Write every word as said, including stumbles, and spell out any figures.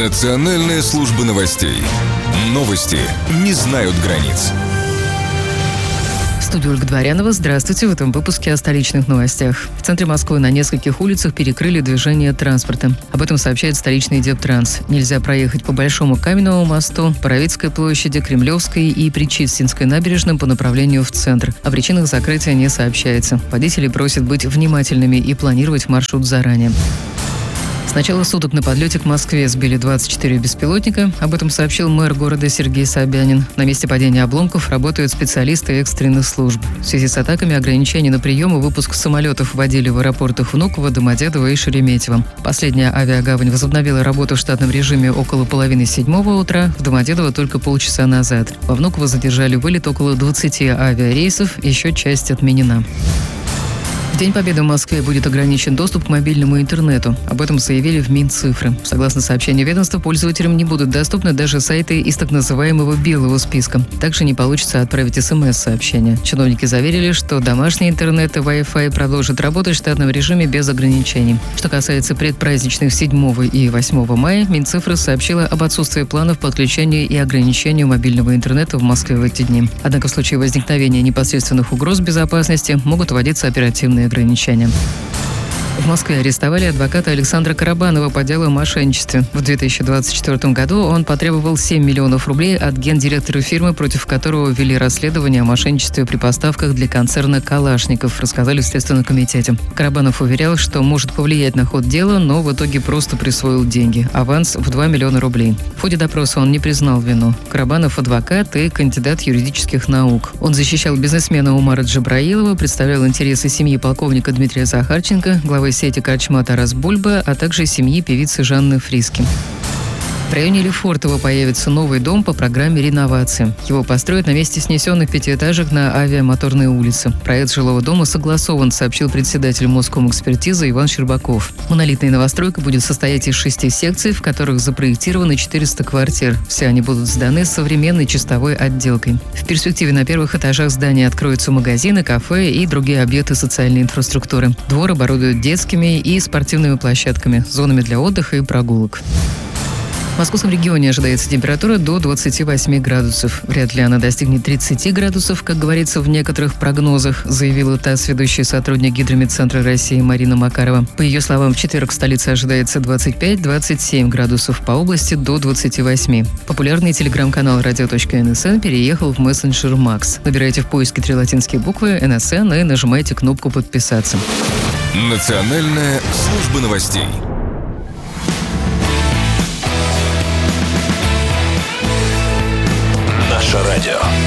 Национальная служба новостей. Новости не знают границ. В студии Ольга Дворянова. Здравствуйте. В этом выпуске о столичных новостях. В центре Москвы на нескольких улицах перекрыли движение транспорта. Об этом сообщает столичный Дептранс. Нельзя проехать по Большому Каменному мосту, Боровицкой площади, Кремлевской и Причистинской набережным по направлению в центр. О причинах закрытия не сообщается. Водители просят быть внимательными и планировать маршрут заранее. С начала суток на подлете к Москве сбили двадцать четыре беспилотника. Об этом сообщил мэр города Сергей Собянин. На месте падения обломков работают специалисты экстренных служб. В связи с атаками ограничения на прием и выпуск самолетов вводили в аэропортах Внуково, Домодедово и Шереметьево. Последняя авиагавань возобновила работу в штатном режиме около половины седьмого утра, в Домодедово только полчаса назад. Во Внуково задержали вылет около двадцати авиарейсов, еще часть отменена. В День Победы в Москве будет ограничен доступ к мобильному интернету. Об этом заявили в Минцифры. Согласно сообщению ведомства, пользователям не будут доступны даже сайты из так называемого белого списка. Также не получится отправить смс-сообщения. Чиновники заверили, что домашний интернет и Wi-Fi продолжат работать в штатном режиме без ограничений. Что касается предпраздничных седьмого и восьмого мая, Минцифры сообщила об отсутствии планов по отключению и ограничению мобильного интернета в Москве в эти дни. Однако в случае возникновения непосредственных угроз безопасности могут вводиться оперативные ограничения. В Москве арестовали адвоката Александра Карабанова по делу о мошенничестве. В две тысячи двадцать четвёртом году он потребовал семь миллионов рублей от гендиректора фирмы, против которого вели расследование о мошенничестве при поставках для концерна «Калашников», рассказали в Следственном комитете. Карабанов уверял, что может повлиять на ход дела, но в итоге просто присвоил деньги. Аванс в два миллиона рублей. В ходе допроса он не признал вину. Карабанов – адвокат и кандидат юридических наук. Он защищал бизнесмена Умара Джабраилова, представлял интересы семьи полковника Дмитрия Захарченко, главы сети «Корчма» Тарас Бульба, а также семьи певицы Жанны Фриски. В районе Лефортово появится новый дом по программе реновации. Его построят на месте снесенных пятиэтажек на Авиамоторной улице. Проект жилого дома согласован, сообщил председатель Моском-экспертизы Иван Щербаков. Монолитная новостройка будет состоять из шести секций, в которых запроектировано четыреста квартир. Все они будут сданы с современной чистовой отделкой. В перспективе на первых этажах здания откроются магазины, кафе и другие объекты социальной инфраструктуры. Двор оборудуют детскими и спортивными площадками, зонами для отдыха и прогулок. В московском регионе ожидается температура до двадцати восьми градусов. Вряд ли она достигнет тридцати градусов, как говорится в некоторых прогнозах, заявила ТАСС ведущий сотрудник Гидрометцентра России Марина Макарова. По ее словам, в четверг в столице ожидается двадцать пять - двадцать семь градусов, по области до двадцати восьми. Популярный телеграм-канал радио точка эн эс эн переехал в мессенджер Макс. Набирайте в поиске три латинские буквы эн эс эн и нажимайте кнопку «Подписаться». Национальная служба новостей. Наше радио.